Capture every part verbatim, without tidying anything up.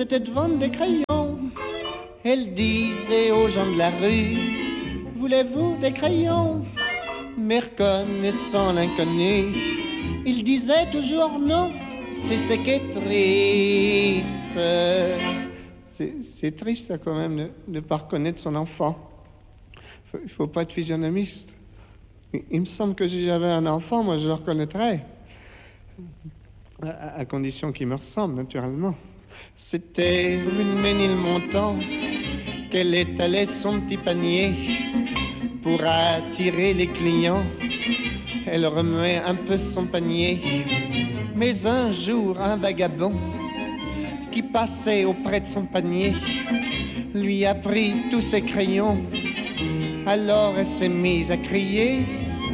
c'était de vendre des crayons. Elle disait aux gens de la rue, voulez-vous des crayons? Mais reconnaissant l'inconnu, il disait toujours non, c'est ce qui est triste. C'est, c'est triste quand même de ne pas reconnaître son enfant. Il ne faut pas être physionomiste. Il, il me semble que si j'avais un enfant, moi je le reconnaîtrais. À, à condition qu'il me ressemble, naturellement. C'était une Ménilmontant qu'elle étalait son petit panier pour attirer les clients. Elle remuait un peu son panier. Mais un jour, un vagabond qui passait auprès de son panier lui a pris tous ses crayons. Alors elle s'est mise à crier,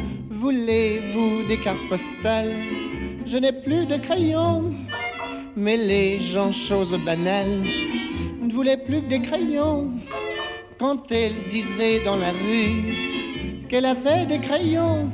voulez-vous des cartes postales? Je n'ai plus de crayons. Mais les gens, chose banale, ne voulaient plus que des crayons. Quand elle disait dans la rue qu'elle avait des crayons,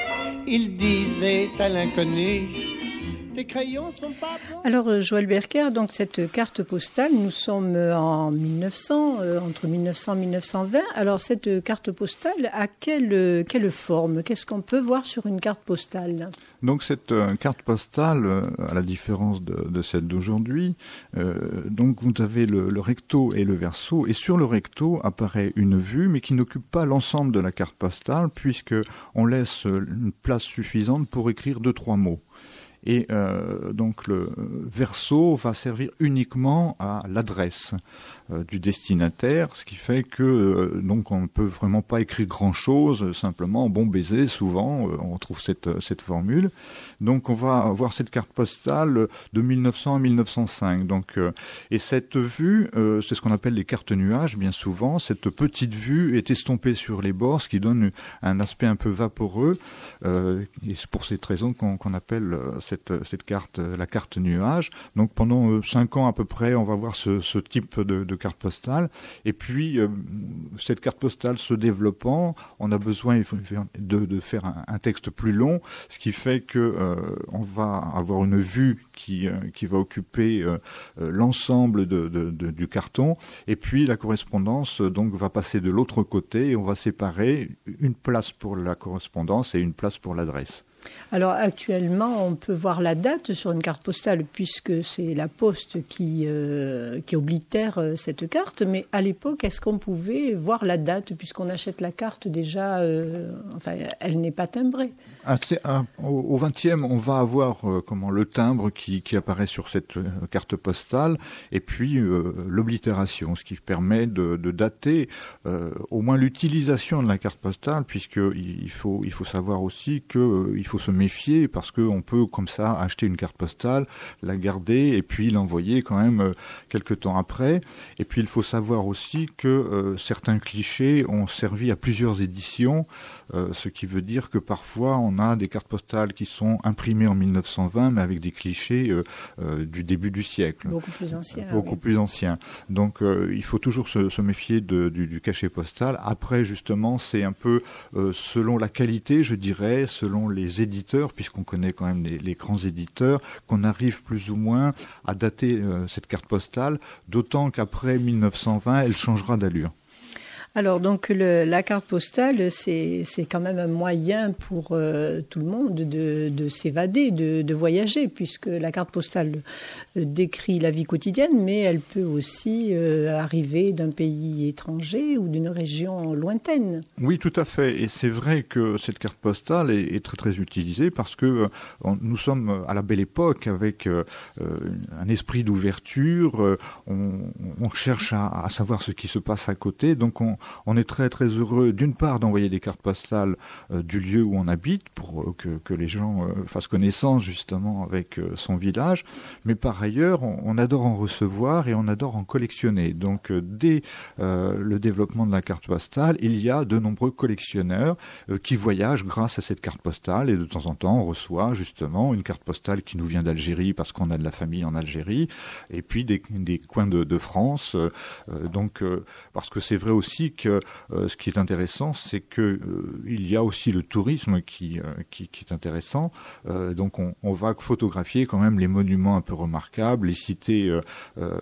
il disait à l'inconnu, tes crayons sont pas bons. Alors Joël Berker, donc cette carte postale, nous sommes en mille neuf cents, euh, entre mille neuf cents et mille neuf cent vingt. Alors cette carte postale, à quelle, quelle forme? Qu'est-ce qu'on peut voir sur une carte postale? Donc cette euh, carte postale, euh, à la différence de, de celle d'aujourd'hui, euh, donc vous avez le, le recto et le verso, et sur le recto apparaît une vue, mais qui n'occupe pas l'ensemble de la carte postale, puisque on laisse une place suffisante pour écrire deux trois mots. Et euh, donc le verso va servir uniquement à l'adresse euh, du destinataire, ce qui fait que euh, donc on ne peut vraiment pas écrire grand-chose, simplement bon baiser. Souvent, euh, on trouve cette cette formule. Donc on va avoir cette carte postale de mille neuf cents à mille neuf cent cinq. Donc euh, et cette vue, euh, c'est ce qu'on appelle les cartes nuages. Bien souvent, cette petite vue est estompée sur les bords, ce qui donne un aspect un peu vaporeux. Euh, et c'est pour cette raison qu'on, qu'on appelle euh, cette Cette, cette carte, la carte nuage. Donc pendant euh, cinq ans à peu près, on va voir ce, ce type de, de carte postale. Et puis euh, cette carte postale se développant, on a besoin de, de faire un, un texte plus long, ce qui fait que euh, on va avoir une vue qui, euh, qui va occuper euh, l'ensemble de, de, de, du carton. Et puis la correspondance donc va passer de l'autre côté et on va séparer une place pour la correspondance et une place pour l'adresse. Alors actuellement, on peut voir la date sur une carte postale puisque c'est la Poste qui, euh, qui oblitère cette carte. Mais à l'époque, est-ce qu'on pouvait voir la date puisqu'on achète la carte déjà, euh, enfin, elle n'est pas timbrée? Ah, c'est, ah, au vingtième, on va avoir euh, comment le timbre qui, qui apparaît sur cette euh, carte postale et puis euh, l'oblitération, ce qui permet de, de dater euh, au moins l'utilisation de la carte postale, puisque il faut il faut savoir aussi que euh, il faut se méfier parce que on peut comme ça acheter une carte postale, la garder et puis l'envoyer quand même euh, quelques temps après. Et puis il faut savoir aussi que euh, certains clichés ont servi à plusieurs éditions, euh, ce qui veut dire que parfois on On a des cartes postales qui sont imprimées en mille neuf cent vingt, mais avec des clichés euh, euh, du début du siècle. Beaucoup plus anciens. Beaucoup oui. plus anciens. Donc, euh, il faut toujours se, se méfier de, du, du cachet postal. Après, justement, c'est un peu euh, selon la qualité, je dirais, selon les éditeurs, puisqu'on connaît quand même les, les grands éditeurs, qu'on arrive plus ou moins à dater euh, cette carte postale, d'autant qu'après mille neuf cent vingt, elle changera d'allure. Alors donc le, la carte postale, c'est, c'est quand même un moyen pour euh, tout le monde de, de s'évader, de, de voyager, puisque la carte postale euh, décrit la vie quotidienne, mais elle peut aussi euh, arriver d'un pays étranger ou d'une région lointaine. Oui, tout à fait. Et c'est vrai que cette carte postale est, est très très utilisée parce que euh, on, nous sommes à la belle époque avec euh, un esprit d'ouverture. Euh, on, on cherche à, à savoir ce qui se passe à côté, donc on On est très très heureux d'une part d'envoyer des cartes postales euh, du lieu où on habite pour euh, que, que les gens euh, fassent connaissance justement avec euh, son village, mais par ailleurs on, on adore en recevoir et on adore en collectionner. Donc euh, dès euh, le développement de la carte postale, il y a de nombreux collectionneurs euh, qui voyagent grâce à cette carte postale et de temps en temps on reçoit justement une carte postale qui nous vient d'Algérie parce qu'on a de la famille en Algérie et puis des, des coins de, de France. Euh, donc euh, parce que c'est vrai aussi numérique, euh, ce qui est intéressant, c'est que euh, il y a aussi le tourisme qui, euh, qui, qui est intéressant. Euh, donc on, on va photographier quand même les monuments un peu remarquables, les cités euh, euh,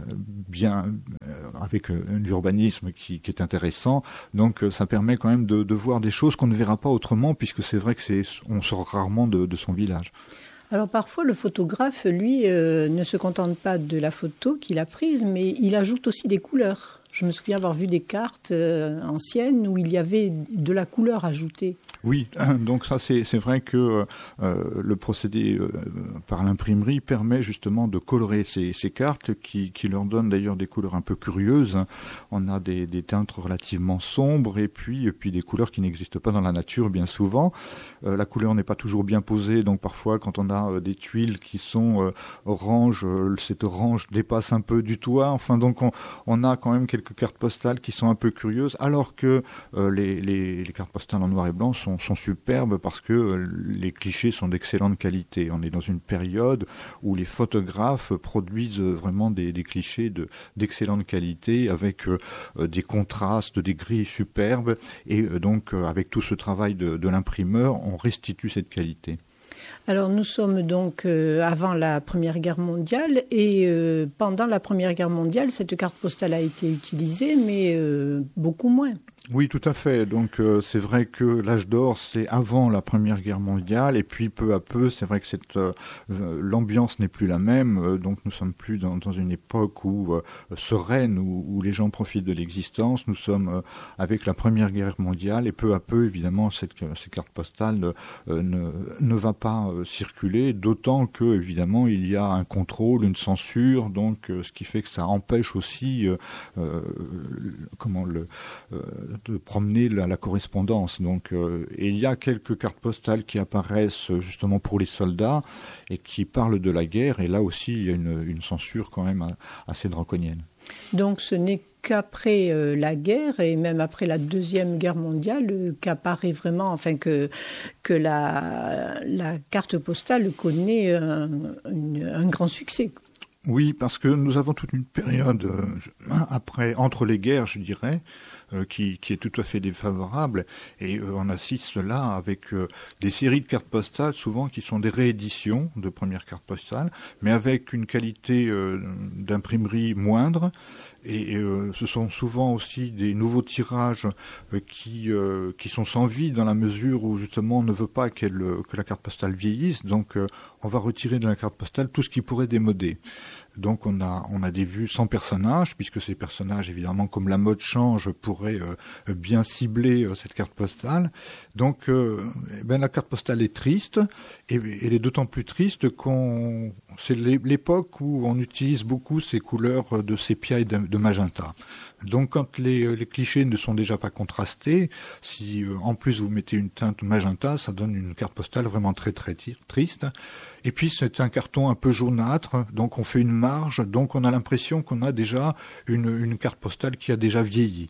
bien euh, avec euh, un urbanisme qui, qui est intéressant. Donc euh, ça permet quand même de, de voir des choses qu'on ne verra pas autrement, puisque c'est vrai que c'est on sort rarement de, de son village. Alors parfois, le photographe, lui, euh, ne se contente pas de la photo qu'il a prise, mais il ajoute aussi des couleurs. Je me souviens avoir vu des cartes euh, anciennes où il y avait de la couleur ajoutée. Oui, donc ça c'est, c'est vrai que euh, le procédé euh, par l'imprimerie permet justement de colorer ces, ces cartes qui, qui leur donnent d'ailleurs des couleurs un peu curieuses. On a des, des teintes relativement sombres et puis, et puis des couleurs qui n'existent pas dans la nature bien souvent. Euh, la couleur n'est pas toujours bien posée, donc parfois quand on a euh, des tuiles qui sont euh, orange, euh, cette orange dépasse un peu du toit. Enfin donc on, on a quand même quelques cartes postales qui sont un peu curieuses, alors que euh, les, les, les cartes postales en noir et blanc sont, sont superbes parce que euh, les clichés sont d'excellente qualité. On est dans une période où les photographes produisent vraiment des, des clichés de, d'excellente qualité avec euh, des contrastes, des grilles superbes et euh, donc euh, avec tout ce travail de, de l'imprimeur, on restitue cette qualité. Alors nous sommes donc euh, avant la Première Guerre mondiale et euh, pendant la Première Guerre mondiale, cette carte postale a été utilisée, mais euh, beaucoup moins. Oui, tout à fait. Donc euh, c'est vrai que l'âge d'or, c'est avant la Première Guerre mondiale, et puis peu à peu, c'est vrai que cette euh, l'ambiance n'est plus la même. Euh, donc nous sommes plus dans, dans une époque où euh, sereine, où, où les gens profitent de l'existence. Nous sommes euh, avec la Première Guerre mondiale, et peu à peu, évidemment, cette, cette carte postale euh, ne, ne va pas euh, circuler. D'autant que, évidemment, il y a un contrôle, une censure, donc euh, ce qui fait que ça empêche aussi euh, euh, comment le euh, de promener la, la correspondance. Donc, euh, et il y a quelques cartes postales qui apparaissent justement pour les soldats et qui parlent de la guerre. Et là aussi, il y a une, une censure quand même assez draconienne. Donc, ce n'est qu'après euh, la guerre et même après la Deuxième Guerre mondiale euh, qu'apparaît vraiment, enfin que, que la, la carte postale connaît un, une, un grand succès. Oui, parce que nous avons toute une période euh, après, entre les guerres, je dirais, euh, qui, qui est tout à fait défavorable, et euh, on assiste là avec euh, des séries de cartes postales, souvent qui sont des rééditions de premières cartes postales, mais avec une qualité euh, d'imprimerie moindre. Et euh, ce sont souvent aussi des nouveaux tirages euh, qui euh, qui sont sans vie dans la mesure où justement on ne veut pas qu'elle, que la carte postale vieillisse. Donc euh, on va retirer de la carte postale tout ce qui pourrait démoder. Donc on a on a des vues sans personnages, puisque ces personnages, évidemment, comme la mode change, pourraient euh, bien cibler euh, cette carte postale. Donc euh, eh ben, la carte postale est triste, et elle est d'autant plus triste qu'on c'est l'époque où on utilise beaucoup ces couleurs de sépia et de magenta. Donc quand les, les clichés ne sont déjà pas contrastés, si euh, en plus vous mettez une teinte magenta, ça donne une carte postale vraiment très très triste. Et puis c'est un carton un peu jaunâtre, donc on fait une marge, donc on a l'impression qu'on a déjà une, une carte postale qui a déjà vieilli.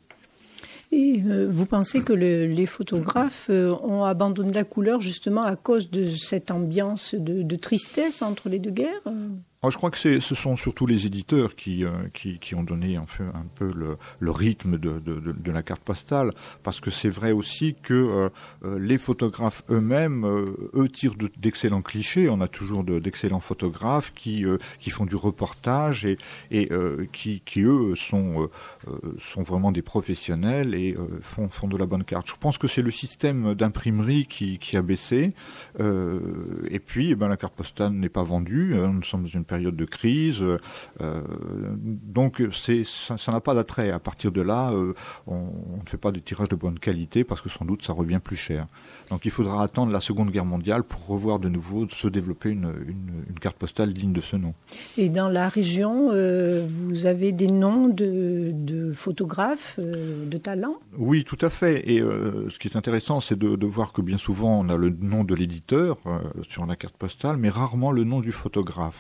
Et euh, vous pensez que le, les photographes euh, ont abandonné la couleur justement à cause de cette ambiance de, de tristesse entre les deux guerres ? Alors, je crois que c'est, ce sont surtout les éditeurs qui, euh, qui, qui ont donné un peu, un peu le, le rythme de, de, de, de la carte postale, parce que c'est vrai aussi que euh, les photographes eux-mêmes, euh, eux tirent de, d'excellents clichés. On a toujours de, d'excellents photographes qui, euh, qui font du reportage et, et euh, qui, qui eux sont, euh, sont vraiment des professionnels et euh, font, font de la bonne carte. Je pense que c'est le système d'imprimerie qui, qui a baissé, euh, et puis eh ben, la carte postale n'est pas vendue. Nous sommes dans une période de crise, euh, donc c'est, ça, ça n'a pas d'attrait. À partir de là, euh, on, on ne fait pas des tirages de bonne qualité parce que sans doute ça revient plus cher. Donc il faudra attendre la Seconde Guerre mondiale pour revoir de nouveau se développer une, une, une carte postale digne de ce nom. Et dans la région, euh, vous avez des noms de, de photographes euh, de talent ? Oui, tout à fait. Et euh, ce qui est intéressant, c'est de, de voir que bien souvent on a le nom de l'éditeur euh, sur la carte postale, mais rarement le nom du photographe.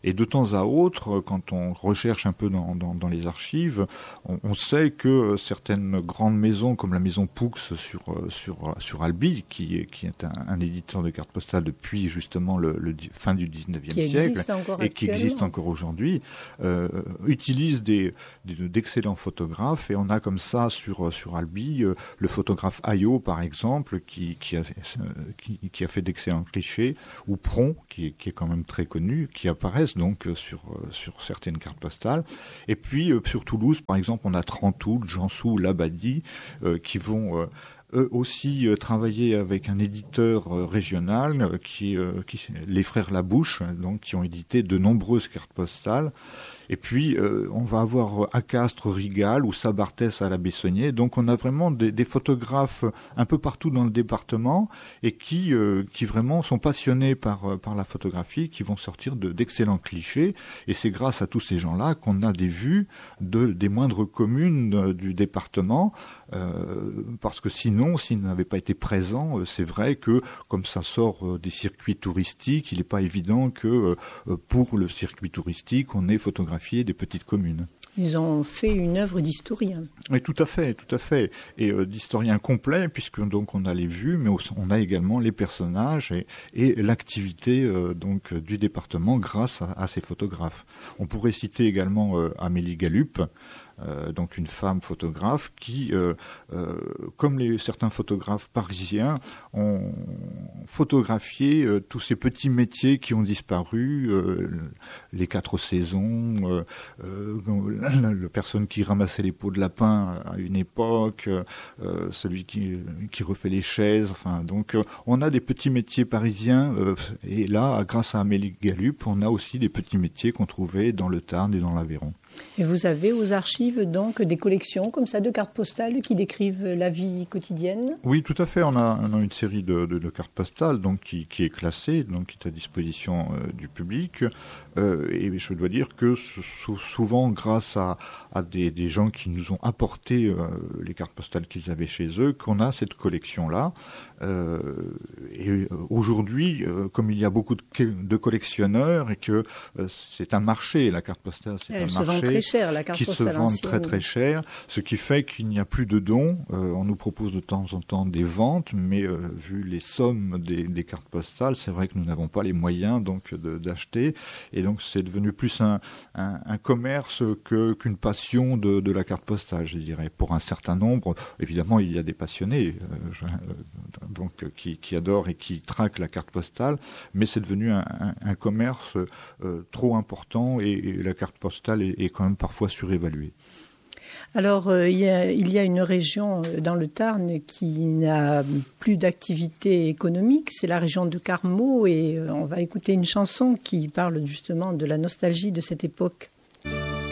Et de temps à autre, quand on recherche un peu dans, dans, dans les archives, on, on sait que certaines grandes maisons, comme la maison Poux sur, sur, sur Albi, qui, qui est un, un éditeur de cartes postales depuis justement le, le fin du dix-neuvième siècle, et qui existe encore aujourd'hui, euh, utilise des, des, d'excellents photographes. Et on a comme ça sur, sur Albi euh, le photographe Ayot, par exemple, qui, qui, a, qui, qui a fait d'excellents clichés, ou Pron, qui est, qui est quand même très connu, qui apparaissent donc sur, sur certaines cartes postales. Et puis euh, sur Toulouse, par exemple, on a Trentoul, Jansou, Labadie, euh, qui vont euh, eux aussi euh, travailler avec un éditeur euh, régional, euh, qui, euh, qui, les frères Labouche, donc qui ont édité de nombreuses cartes postales. Et puis, euh, on va avoir Acastre, Rigal ou Sabartès à la Bessonnière. Donc, on a vraiment des, des photographes un peu partout dans le département et qui, euh, qui vraiment sont passionnés par, par la photographie, qui vont sortir de, d'excellents clichés. Et c'est grâce à tous ces gens-là qu'on a des vues de, des moindres communes euh, du département. Euh, parce que sinon, s'ils n'avaient pas été présents, euh, c'est vrai que comme ça sort euh, des circuits touristiques, il n'est pas évident que euh, pour le circuit touristique, on ait photographié des petites communes. Ils ont fait une œuvre d'historien. Oui, tout à fait, tout à fait. Et euh, d'historien complet, puisque donc on a les vues, mais on a également les personnages et, et l'activité euh, donc du département grâce à, à ces photographes. On pourrait citer également euh, Amélie Galup, Euh, donc une femme photographe qui, euh, euh, comme les, certains photographes parisiens, ont photographié euh, tous ces petits métiers qui ont disparu, euh, les quatre saisons, euh, euh, la, la personne qui ramassait les pots de lapin à une époque, euh, celui qui, qui refait les chaises, enfin donc euh, on a des petits métiers parisiens euh, et là, grâce à Amélie Galup, on a aussi des petits métiers qu'on trouvait dans le Tarn et dans l'Aveyron. Et vous avez aux archives donc des collections comme ça de cartes postales qui décrivent la vie quotidienne? Oui, tout à fait. On a, on a une série de, de, de cartes postales donc qui, qui est classée, donc qui est à disposition euh, du public. Euh, et je dois dire que sou, souvent, grâce à, à des, des gens qui nous ont apporté euh, les cartes postales qu'ils avaient chez eux, qu'on a cette collection-là. Euh, et aujourd'hui, euh, comme il y a beaucoup de, de collectionneurs et que euh, c'est un marché, la carte postale, c'est Elle un se marché. Vend très cher, la carte qui postale se vendent ancienne. très très cher, ce qui fait qu'il n'y a plus de dons. Euh, on nous propose de temps en temps des ventes, mais euh, vu les sommes des, des cartes postales, c'est vrai que nous n'avons pas les moyens donc de, d'acheter, et donc c'est devenu plus un, un, un commerce que, qu'une passion de, de la carte postale, je dirais. Pour un certain nombre, évidemment, il y a des passionnés euh, je, euh, donc qui, qui adorent et qui traquent la carte postale, mais c'est devenu un, un, un commerce euh, trop important et, et la carte postale est, est quand même parfois surévaluée. Alors, euh, il, y a, il y a une région dans le Tarn qui n'a plus d'activité économique, c'est la région de Carmaux, et euh, on va écouter une chanson qui parle justement de la nostalgie de cette époque.